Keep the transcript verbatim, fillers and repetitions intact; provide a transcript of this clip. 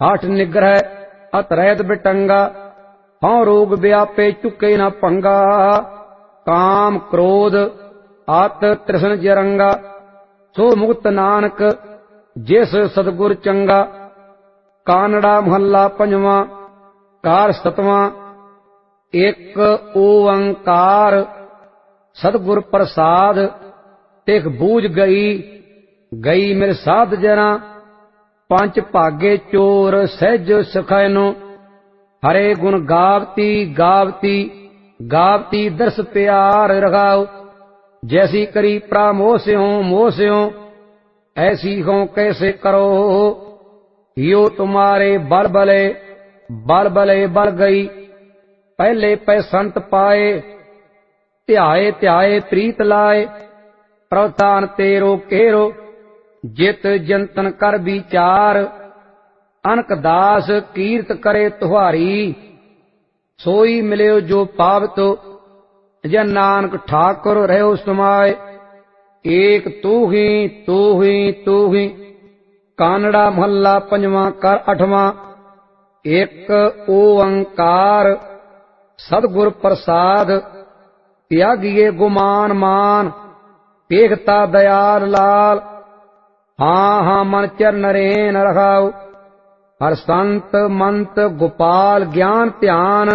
हाठ निग्रह अत रहत बिटंगा, हौ रोग व्यापे चुके न पंगा। काम क्रोध आत तृष्ण जरंगा, सो मुक्त नानक जिस सतगुर चंगा। कानड़ा महला पंजवां कार सतवां, एक ओंकार सतगुर प्रसाद। तिख बूझ गई गई मेरे साध जना, पंच भागे चोर सहज सखैनो। हरे गुण गावती गावती गावती दर्श प्यार रखाओ। जैसी करी प्रामोह से हो मोह से हो, ऐसी हो कैसे करो। यो तुम्हारे बल बले बल बले बल गई, पहले पै संत पाए। ध्याए ध्याए प्रीत लाए, प्रवतान तेरो केरो। जित जंतन कर विचार, अनक दास कीर्त करे तुहारी। सोई मिलियो जो पावतो, जन नानक ठाकुर रहो समाए। एक तू ही तू ही तू ही। कानड़ा महला पंजवां कर अठवां, एक ओंकार सतगुर प्रसाद। त्यागिए गुमान मान, देखता दयाल लाल। हाँ हाँ मन चरण रेन रखाओ, हर संत मंत गोपाल ज्ञान ध्यान।